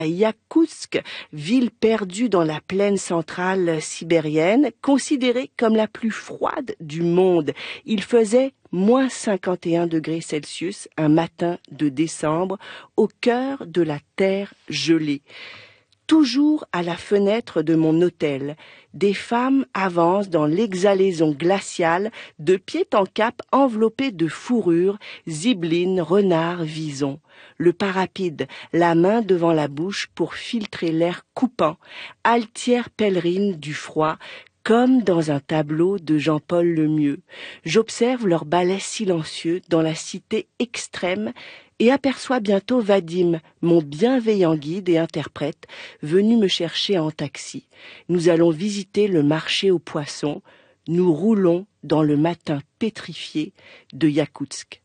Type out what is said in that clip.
à Yakoutsk, ville perdue dans la plaine centrale sibérienne, considérée comme la plus froide du monde. Il faisait moins 51 degrés Celsius un matin de décembre, au cœur de la terre gelée. Toujours à la fenêtre de mon hôtel, des femmes avancent dans l'exhalaison glaciale, de pied en cap enveloppées de fourrure, zibelines, renards, visons. Le pas rapide, la main devant la bouche pour filtrer l'air coupant, altière pèlerine du froid, comme dans un tableau de Jean-Paul Lemieux. J'observe leur ballet silencieux dans la cité extrême et aperçois bientôt Vadim, mon bienveillant guide et interprète, venu me chercher en taxi. Nous allons visiter le marché aux poissons. Nous roulons dans le matin pétrifié de Yakoutsk.